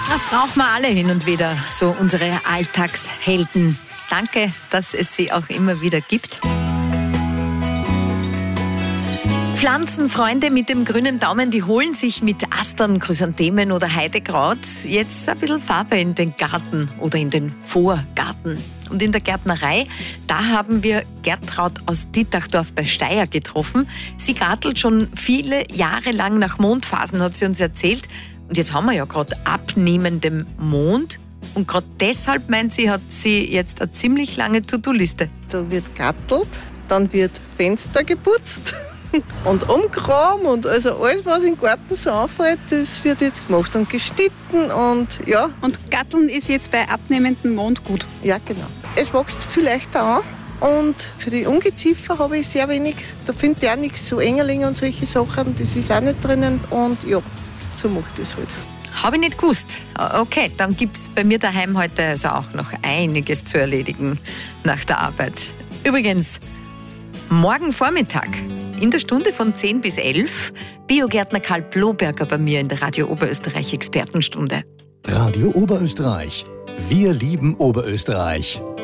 Ja, brauchen wir alle hin und wieder, so unsere Alltagshelden. Danke, dass es sie auch immer wieder gibt. Pflanzenfreunde mit dem grünen Daumen, die holen sich mit Astern, Chrysanthemen oder Heidekraut jetzt ein bisschen Farbe in den Garten oder in den Vorgarten. Und in der Gärtnerei, da haben wir Gertraud aus Dietachdorf bei Steyr getroffen. Sie gartelt schon viele Jahre lang nach Mondphasen, hat sie uns erzählt. Und jetzt haben wir ja gerade abnehmendem Mond. Und gerade deshalb, meint sie, hat sie jetzt eine ziemlich lange To-Do-Liste. Da wird gattelt, dann wird Fenster geputzt und umgeräumt und also alles, was im Garten so anfällt, das wird jetzt gemacht und geschnitten und ja. Und Gatteln ist jetzt bei abnehmendem Mond gut? Ja, genau. Es wächst viel leichter an und für die Ungeziefer habe ich sehr wenig. Da finde ich auch nichts, so Engerlinge und solche Sachen, das ist auch nicht drinnen und ja, so macht das halt. Habe ich nicht gewusst. Okay, dann gibt es bei mir daheim heute also auch noch einiges zu erledigen nach der Arbeit. Übrigens, morgen Vormittag in der Stunde von 10 bis 11 Biogärtner Karl Bloberger bei mir in der Radio Oberösterreich Expertenstunde. Radio Oberösterreich. Wir lieben Oberösterreich.